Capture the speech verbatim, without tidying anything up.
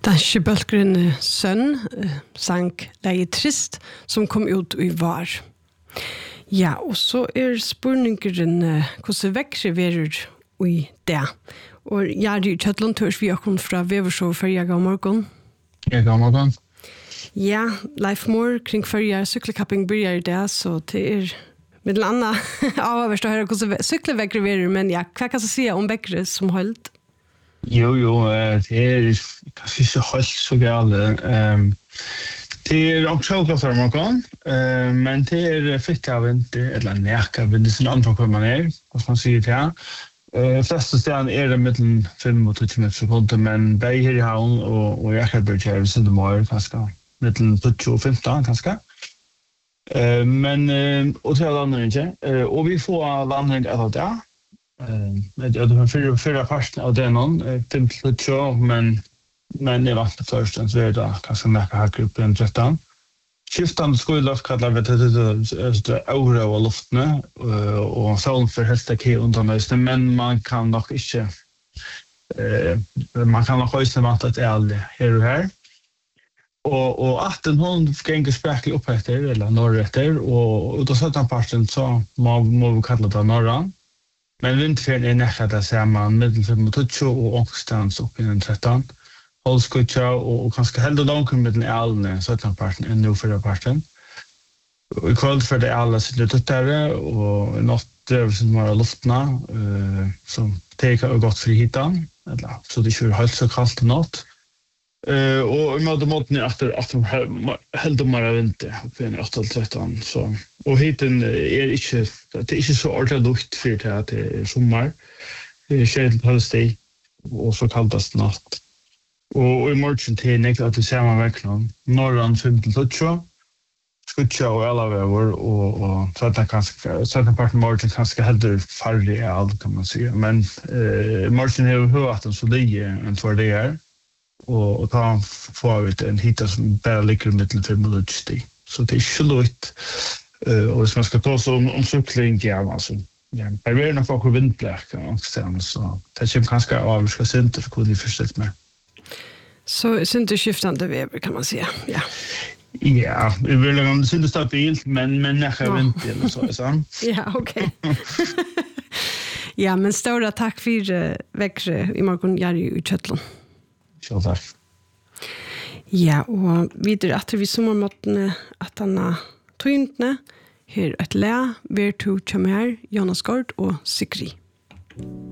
Danske Bølgren sønn sang Leie Trist, som kom ut i var. Ja, og så er spørningeren hvordan vekkere verer i det. Og jeg er i Kjøtland, tørs vi akkurat fra Veverså for jeg gav morgen. Jeg gav morgen. Ja, Leif Moore kring førje syklekapping börjar i det, så det er med den andre avhørst å høre hvordan syklevekkere verer, men ja, hva kan jeg si om vekkere som holdt? Jo, jo, det er kanskje ikke helt så gale. Det er også sjølklass av morgen, men det er fitt av vinter, eller nærke av vinter, sin andre hvor man er, hva man sier til her. De fleste stedene er det mellom fem og tretty meter sekunder, men begge her i havn og i Akkerberg er det sinde morgen, kanskje, mellom tretty og femten, kanskje. Men, og til landring ikke, og vi får landring etter det. Jeg hadde fire, fire parten av det noen, fem til tretty, men, men jeg vant det først, så er det kanskje nærke hakker opp i tretton. Skiftande skoleluft kallar vi det aura av luftene, og sånn for helst ikke underløsende, men man kan nok ikke, man kan nok også vant at det er alle her og her. Og, og atten hun ganger spekler opp etter, eller norr etter, og ut av sytten parten så må, må vi kalle det norran. Men vinterferien er nekket det ser man middel fem og tretty og ångstens opp i den tretton. Holskutja og kanskje heller langt med den alene sytten parten enn nå fyrre parten. I kveld for det alle sitter tuttere, og i natt drev som var luftene, uh, som teker og godt fri hitan, eller, så det ikke er helt så kaldt i natt. Uh, og i måte måten er etter at de heldt om av vinter, oppe i åtte til tretton. Så. Og hiten er ikke, det er ikke så ordentlig lukt for til at det er sommer. Det er kjedelig på helst tid, og så kaldest natt. Og i morgen til nekket at vi ser meg vekk nå. Norran fem til tretty, skutja og elavever, og tretten parten morgen kanskje heldur farlig er alt, kan man si. Men eh, morgen er jo høyvatten så ligger enn for det er, og, og da får vi en hita som bare ligger mittelen fem minutter. Så det er ikke lukt. Uh, og hvis man skal ta oss om, om sykling, ja, altså, ja, jeg vil nok få akkur vindblek, så det kommer kanskje av vi skal synte for hvordan vi forstår mer. Så synd det skiftande vever kan man säga. Ja. Ja, vi vill lägga synd det stabilt men men när jag väntar eller så så. Ja, okej. Ja, men stora tack för uh, växre i morgon Jerry i Kjøtland. Så tack. Ja, och vidare att vi sommarmåtten att han tryntne här ett lä ver to chamher Jonas Gord och Sikri.